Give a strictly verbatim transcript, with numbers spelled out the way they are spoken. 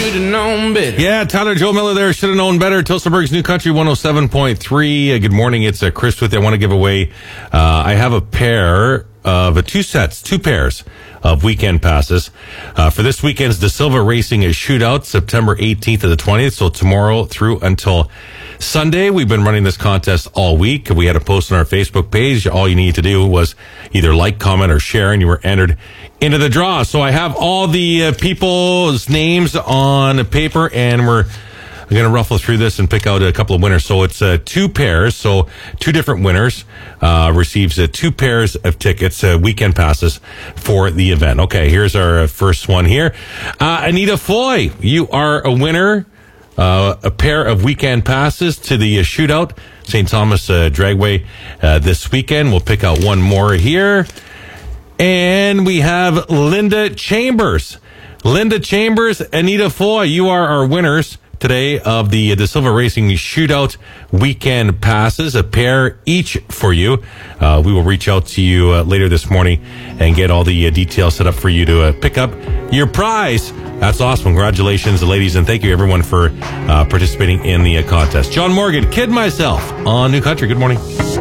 should have known better. Yeah, Tyler Joe Miller there. Should have known better. Tillsonburg's New Country one oh seven point three. Uh, good morning. It's uh, Chris with you. I want to give away. Uh, I have a pair of uh, two sets, two pairs of weekend passes uh, for this weekend's De Silva Racing Shootout, September eighteenth to the twentieth. So tomorrow through until Sunday. We've been running this contest all week. We had a post on our Facebook page. All you need to do was either like, comment, or share, and you were entered into the draw. So I have all the uh, people's names on paper, and we're going to ruffle through this and pick out a couple of winners. So it's uh, two pairs. So two different winners uh, receives uh, two pairs of tickets, uh, weekend passes for the event. Okay, here's our first one here. Uh, Anita Foy, you are a winner. Uh, a pair of weekend passes to the uh, shootout, Saint Thomas uh, Dragway uh, this weekend. We'll pick out one more here. And we have Linda Chambers. Linda Chambers, Anita Foy, you are our winners today of the De Silva Racing Shootout weekend passes, a pair each for you. Uh, we will reach out to you uh, later this morning and get all the uh, details set up for you to uh, pick up your prize. That's awesome. Congratulations, ladies, and thank you, everyone, for uh, participating in the uh, contest. John Morgan, Kid Myself on New Country. Good morning.